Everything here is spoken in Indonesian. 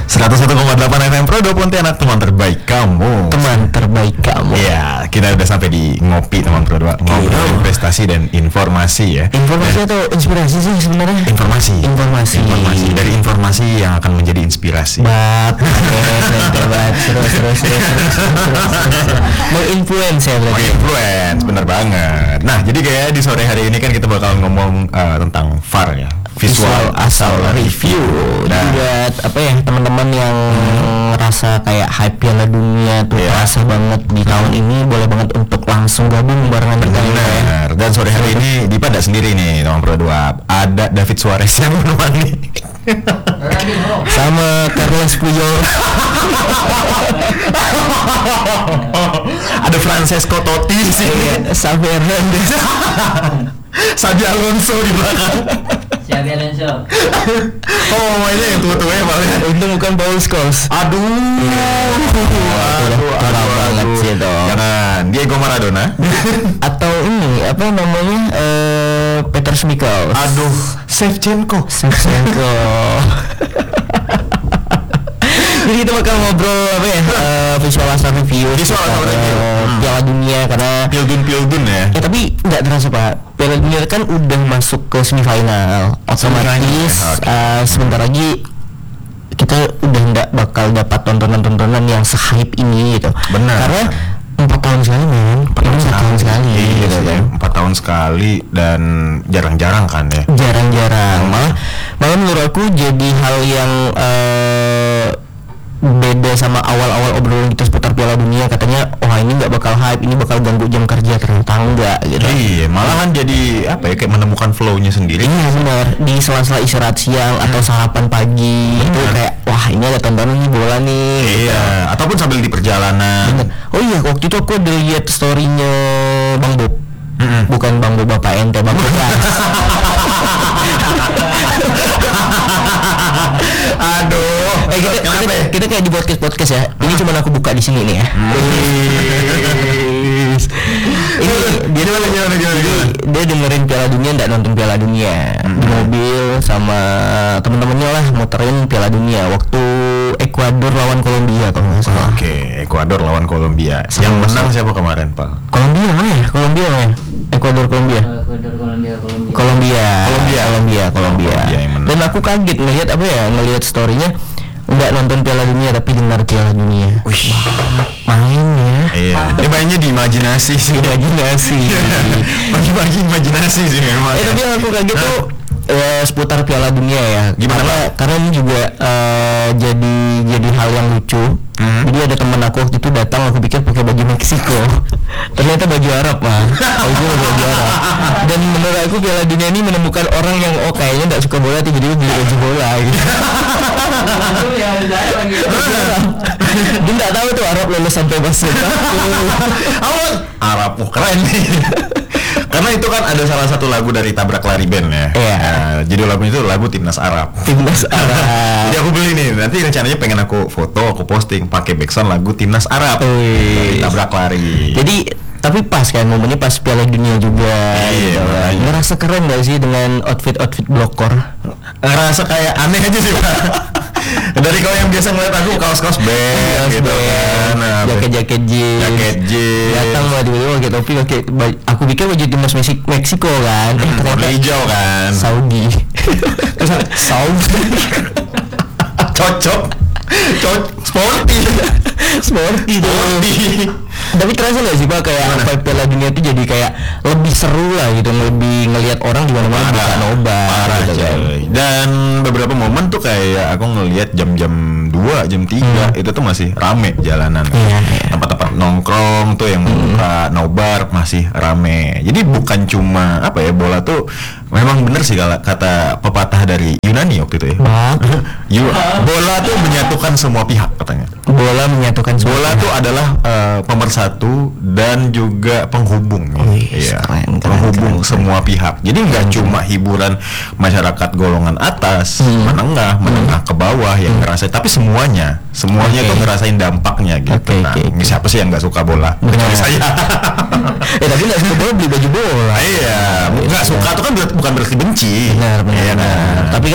101,8 FM Pro 2 Pontianak, teman terbaik kamu. Teman terbaik kamu. Iya, kita udah sampai di ngopi teman Pro 2. Ngobrol investasi dan informasi ya. Informasi atau inspirasi sih sebenarnya? Informasi. Dari informasi yang akan menjadi inspirasi. Terus. Menginfluence ya berarti. Menginfluence, bener banget. Nah, jadi kayak di sore hari ini kan kita bakal ngomong tentang VAR ya. Visual Asal Review. Nah, buat apa ya teman-teman yang ngerasa kayak hype Piala Dunia tuh terasa banget di tahun ini, boleh banget untuk langsung gabung barengan kita ya. Dan sore hari ini Dipa tidak sendiri nih teman Pro 2. Ada David Suarez yang menemani. Sama Carlos Puyol. Ada Francesco Totti sih. Xavi Hernandez. Xabi Alonso di belakang. Xabi Alonso. Oh, mainnya yang tua-tua ya paling. Untung bukan Paul Scholes. Aduh. Banget sih dong. Jangan Diego Maradona. Atau ini apa namanya Peter Schmeichel. Aduh, Shevchenko. Jadi kita bakal ngobrol apa ya visual asal review Piala Dunia karena Pildun ya. Tapi nggak terasa Pak, Piala Dunia kan udah masuk ke semifinal. Otomatis sebentar lagi kita udah nggak bakal dapat tontonan yang se-hype ini gitu. Benar. Karena 4 tahun sekali men. 4 tahun sekali gitu kan. 4 tahun sekali dan jarang-jarang kan ya. Jarang-jarang. Malah menurut aku jadi hal yang beda sama awal-awal obrolan kita seputar Piala Dunia. Katanya wah ini nggak bakal hype, ini bakal ganggu jam kerja, ternyata enggak gitu. Iya, malahan jadi apa ya, kayak menemukan flow-nya sendiri. Iya benar, di sela-sela istirahat siang atau sarapan pagi itu kayak wah ini ada tontonan nih bola nih. Iya, ataupun sambil di perjalanan. Bener. Oh iya, waktu itu aku udah lihat story-nya Bang Bob. Bukan Bang Bob bapak ente, Bang Bob. Aduh, kita kayak di podcast ya. Ini cuma aku buka di sini nih ya. Ini dia dengerin Piala Dunia, nggak nonton Piala Dunia. Di mobil sama temen-temennya lah muterin Piala Dunia waktu Ekuador lawan Kolombia kalau nggak salah. Oke, Ekuador lawan Kolombia. Yang menang siapa kemarin, Pak? Kolombia mana ya? Ekuador Kolombia. yang menang. Dan aku kaget ngelihat story-nya nggak nonton Piala Dunia tapi dengar Piala Dunia. Wih, mainnya. Iya, dia mainnya di imajinasi sih. Bagi-bagi imajinasi sih memang. Tapi yang aku kaget tuh seputar Piala Dunia ya. Gimana? Karena ini juga jadi hal yang lucu. Jadi ada teman aku waktu itu datang, aku pikir pakai baju Meksiko, ternyata baju Arab mah. Baju Arab. Dan menurut aku Piala Dunia ini menemukan orang yang kayaknya nggak suka bola, tiba-tiba beli baju bola gitu. Dia nggak tahu tuh Arab lolos sampai basket. Arab, keren nih. Karena itu kan ada salah satu lagu dari Tabrak Lari Band ya. Iya. Jadi lagu itu lagu Timnas Arab. Jadi aku beli nih. Nanti rencananya pengen aku foto, aku posting pakai backsound lagu Timnas Arab. Dari Tabrak Lari. Jadi tapi pas kan momennya pas Piala Dunia juga. Iya. Gitu. Ngerasa keren gak sih dengan outfit blokor? Ngerasa kayak aneh aja sih Pak. Dari kalau yang biasa ngeliat aku kaos-kaos band gitu kan, jaket jeans, datang lah tiba-tiba pakai topi, aku pikir baju timnas Meksiko kan, warna hijau kan, Saudi cocok sporty tuh. Tapi terasa nggak sih Pak kayak vibe Piala Dunia itu jadi kayak lebih seru lah gitu, lebih ngelihat orang di mana-mana bisa nobar gitu kan. Dan beberapa momen tuh kayak aku ngelihat jam-jam 2, jam 3 itu tuh masih rame jalanan. Tempat-tempat nongkrong tuh yang buka nobar masih rame. Jadi bukan cuma bola tuh memang bener sih kalau kata pepatah dari Yunani waktu itu ya. Bola tuh menyatukan semua pihak katanya. Bola Tuh adalah pemersatu dan juga penghubung. Penghubung semua pihak. Jadi nggak cuma hiburan masyarakat golongan atas, menengah ke bawah yang ngerasain, tapi semuanya tuh ngerasain dampaknya gitu. Siapa sih yang nggak suka bola? Kecuali saya. Tapi nggak suka bola beli baju bola. Iya, nggak suka tuh kan bukan berarti benci. Benar. Tapi